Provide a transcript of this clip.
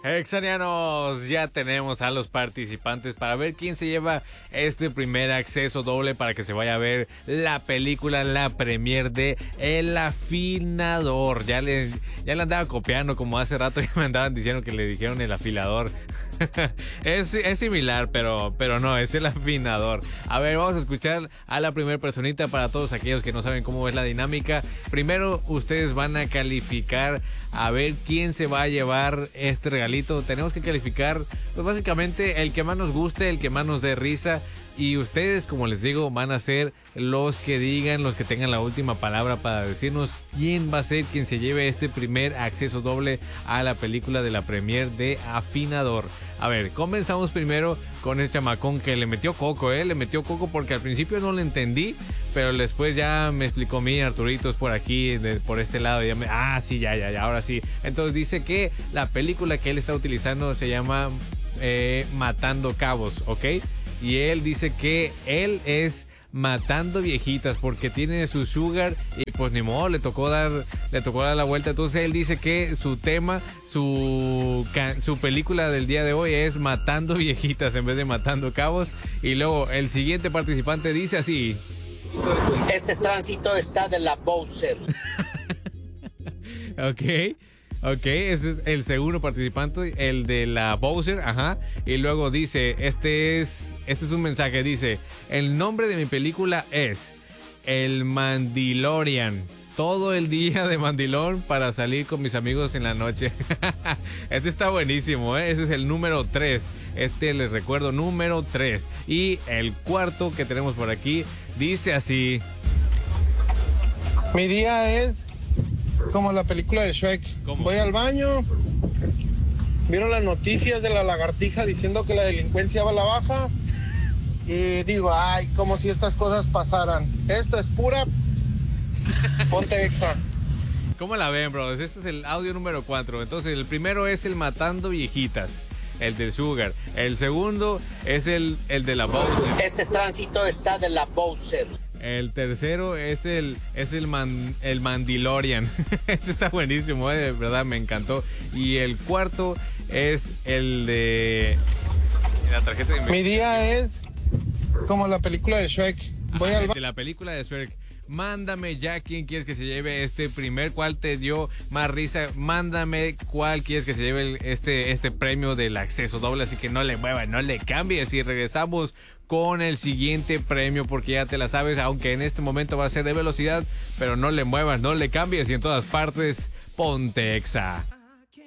Exanianos, ya tenemos a los participantes para ver quién se lleva este primer acceso doble para que se vaya a ver la película, la premier de El Afinador. Ya le andaba copiando como hace rato que me andaban diciendo que le dijeron El Afilador. es similar, pero no, es El Afinador. A ver, vamos a escuchar a la primera personita para todos aquellos que no saben cómo es la dinámica. Primero, ustedes van a calificar a ver quién se va a llevar este regalito. Tenemos que calificar, pues básicamente el que más nos guste, el que más nos dé risa. Y ustedes, como les digo, van a ser los que digan, los que tengan la última palabra para decirnos quién va a ser quien se lleve este primer acceso doble a la película de la premier de Afinador. A ver, comenzamos primero con el chamacón que le metió coco, le metió coco porque al principio no le entendí, pero después ya me explicó mi Arturitos por aquí, por este lado, y ya, ahora sí. Entonces dice que la película que él está utilizando se llama Matando Cabos, ¿ok? Y él dice que él es matando viejitas porque tiene su sugar y pues ni modo, le tocó dar la vuelta. Entonces él dice que su tema, su película del día de hoy es matando viejitas en vez de matando cabos. Y luego el siguiente participante dice así: ese tránsito está de la Bowser. Ok, ese es el segundo participante, el de la Bowser, ajá. Y luego dice, este es un mensaje, dice: el nombre de mi película es El Mandalorian. Todo el día de mandilón para salir con mis amigos en la noche. Este está buenísimo, Ese es el número 3. Les recuerdo, número 3. Y el cuarto que tenemos por aquí dice así: mi día es como la película de Shrek. ¿Cómo? Voy al baño, miro las noticias de la lagartija diciendo que la delincuencia va a la baja y digo, ay, como si estas cosas pasaran. Esto es pura ponte exa. ¿Cómo la ven, bros? Este es el audio número 4. Entonces, el primero es el matando viejitas, el del sugar. El segundo es el de la Bowser. Ese tránsito está de la Bowser. El tercero es el Mandalorian. Ese está buenísimo, de verdad, me encantó. Y el cuarto es el de la tarjeta de mi día es como la película de Shrek. Voy al de la película de Shrek. Mándame ya quién quieres que se lleve este primer, cuál te dio más risa. Mándame cuál quieres que se lleve este premio del acceso doble. Así que no le muevas, no le cambies. Y regresamos con el siguiente premio, porque ya te la sabes, aunque en este momento va a ser de velocidad, pero no le muevas, no le cambies. Y en todas partes, ponte exa.